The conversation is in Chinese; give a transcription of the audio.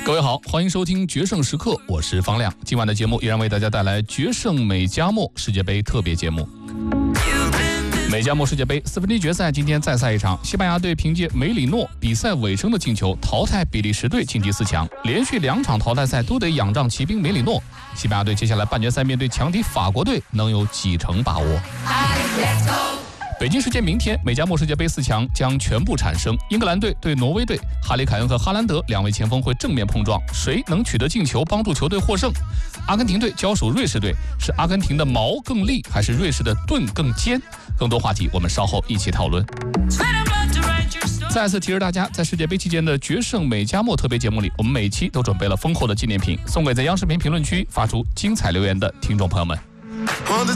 各位好，欢迎收听决胜时刻，我是方亮。今晚的节目依然为大家带来决胜美加墨世界杯特别节目。美加墨世界杯4分之一决赛今天再赛一场，西班牙队凭借梅里诺比赛尾声的进球淘汰比利时队晋级4强，连续2场淘汰赛都得仰仗骑兵梅里诺。西班牙队接下来半决赛面对强敌法国队，能有几成把握？北京时间明天，美加墨世界杯4强将全部产生。英格兰队对挪威队，哈里凯恩和哈兰德2位前锋会正面碰撞，谁能取得进球帮助球队获胜？阿根廷队交手瑞士队，是阿根廷的矛更利，还是瑞士的盾更尖？更多话题我们稍后一起讨论。再次提示大家，在世界杯期间的决胜美加墨特别节目里，我们每期都准备了丰厚的纪念品，送给在央视频评论区发出精彩留言的听众朋友们。